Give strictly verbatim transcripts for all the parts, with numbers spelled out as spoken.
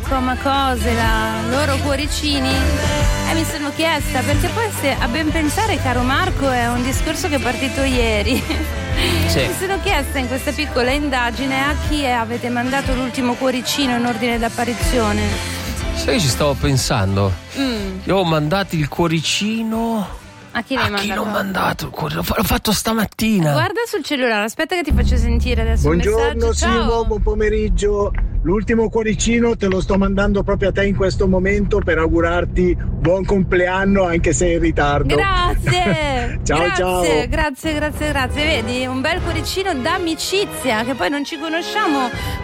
Coma Cose, la loro cuoricini. E mi sono chiesta, perché poi se a ben pensare, caro Marco, è un discorso che è partito ieri. Sì. Mi sono chiesta in questa piccola indagine a chi avete mandato l'ultimo cuoricino in ordine d'apparizione. Sai che ci stavo pensando? Mm. Io ho mandato il cuoricino. A chi l'hai a mandato? chi l'ho mandato il cuoricino? L'ho fatto stamattina. Guarda sul cellulare, aspetta che ti faccio sentire adesso. Buongiorno un messaggio. Simo, buon pomeriggio. L'ultimo cuoricino te lo sto mandando proprio a te in questo momento per augurarti buon compleanno anche se in ritardo. Grazie. Ciao, grazie, ciao. Grazie, grazie, grazie. Vedi, un bel cuoricino d'amicizia, che poi non ci conosciamo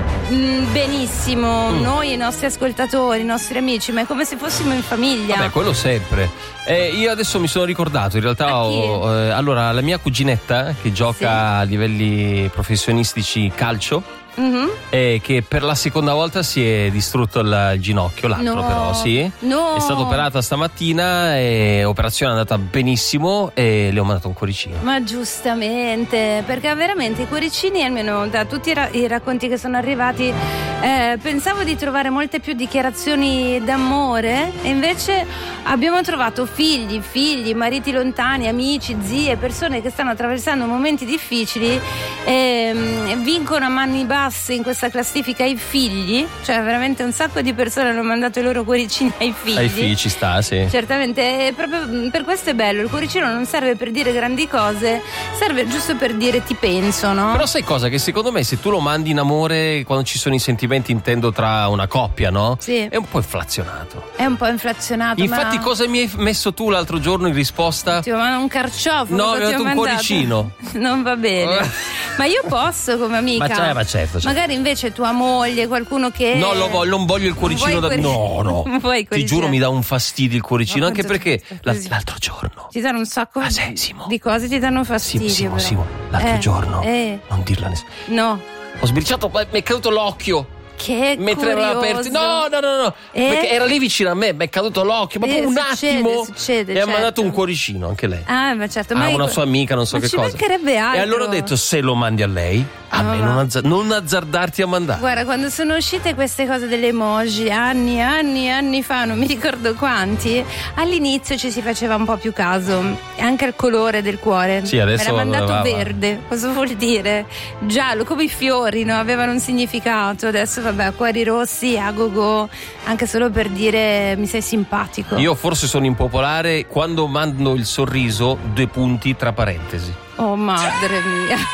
mh, benissimo, mm. noi, i nostri ascoltatori, i nostri amici, ma è come se fossimo in famiglia. Vabbè, quello sempre. Eh, io adesso mi sono ricordato, in realtà ho, eh, allora la mia cuginetta che gioca sì. a livelli professionistici calcio. Mm-hmm. E che per la seconda volta si è distrutto il, il ginocchio, l'altro no, però sì no. È stata operata stamattina e l'operazione è andata benissimo e le ho mandato un cuoricino. Ma giustamente, perché veramente i cuoricini, almeno da tutti i, ra- i racconti che sono arrivati, eh, pensavo di trovare molte più dichiarazioni d'amore e invece abbiamo trovato figli, figli, mariti lontani, amici, zie, persone che stanno attraversando momenti difficili e mm, vincono a mani basse in questa classifica i figli, cioè veramente un sacco di persone hanno mandato i loro cuoricini ai figli. Ai figli ci sta, sì. Certamente, proprio per questo è bello, il cuoricino non serve per dire grandi cose, serve giusto per dire ti penso, no? Però sai cosa? Che secondo me se tu lo mandi in amore quando ci sono i sentimenti, intendo tra una coppia, no? Sì. È un po' inflazionato. È un po' inflazionato. Infatti ma... cosa mi hai messo tu l'altro giorno in risposta? Ti ho mandato un carciofo. No, mi hai dato un mandato? cuoricino. Non va bene. Ma io posso come amica. Ma, cioè, ma certo. Magari invece tua moglie, qualcuno che no, lo voglio, non voglio il cuoricino da... no no ti giuro mi dà un fastidio il cuoricino, no, anche perché la, l'altro giorno ti danno un sacco ah, sì, Simo. di cose, ti danno fastidio. Simo, però. Simo, l'altro eh, giorno eh. non dirla a nessuno. No, ho sbirciato, mi è caduto l'occhio. Che mentre curioso. aveva aperto, no no no no eh? perché era lì vicino a me, mi è caduto l'occhio, ma eh, un succede, attimo succede, e certo. ha mandato un cuoricino anche lei. Ah, ma certo, ah, ma una io... sua amica, non so ma che ci cosa. Mancherebbe altro. E allora ho detto, se lo mandi a lei, a no, me non, azza- non azzardarti a mandare. Guarda, quando sono uscite queste cose delle emoji anni, anni, anni fa, non mi ricordo quanti, all'inizio ci si faceva un po' più caso, anche al colore del cuore. Sì, adesso era mandato va, va. verde, cosa vuol dire? Giallo, come i fiori, no? Avevano un significato. Adesso vabbè, cuori rossi, a go go, anche solo per dire mi sei simpatico. Io forse sono impopolare quando mando il sorriso, due punti tra parentesi. Oh madre mia.